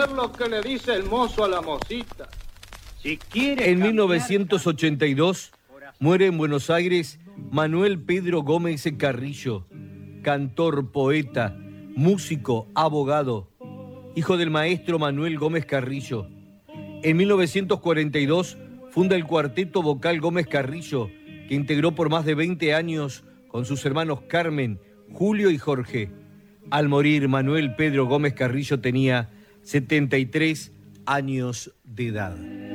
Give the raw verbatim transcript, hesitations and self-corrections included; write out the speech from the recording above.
ver lo que le dice el mozo a la mocita. Si quiere En cambiar, mil novecientos ochenta y dos muere en Buenos Aires Manuel Pedro Gómez Carrillo, cantor, poeta, músico, abogado, hijo del maestro Manuel Gómez Carrillo. En mil novecientos cuarenta y dos funda el cuarteto vocal Gómez Carrillo, que integró por más de veinte años con sus hermanos Carmen, Julio y Jorge. Al morir, Manuel Pedro Gómez Carrillo tenía setenta y tres años de edad.